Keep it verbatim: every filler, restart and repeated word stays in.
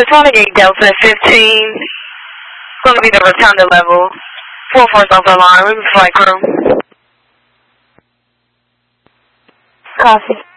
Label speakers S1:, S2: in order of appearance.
S1: So twenty-eight Delta fifteen, going to be the rotunda level, four four Alpha line, room flight crew.
S2: Copy.